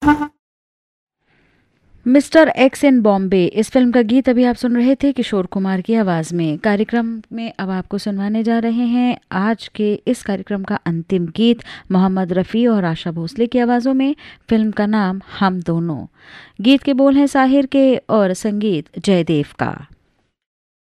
Mister x इन बॉम्बे, इस film का गीत अभी आप सुन रहे थे किशोर कुमार की आवाज़ में। कार्यक्रम में अब आपको सुनवाने जा रहे हैं आज के इस कार्यक्रम का अंतिम गीत मोहम्मद रफ़ी और आशा भोसले की आवाज़ों में। फिल्म का नाम हम दोनों। गीत के बोल हैं साहिर के और संगीत जयदेव का।